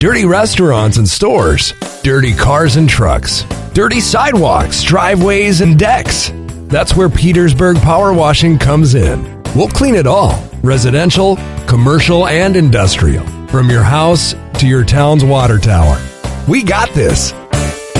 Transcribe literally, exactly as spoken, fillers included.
dirty restaurants and stores, dirty cars and trucks, dirty sidewalks, driveways, and decks. That's where Petersburg Power Washing comes in. We'll clean it all, residential, commercial, and industrial, from your house to your town's water tower. We got this.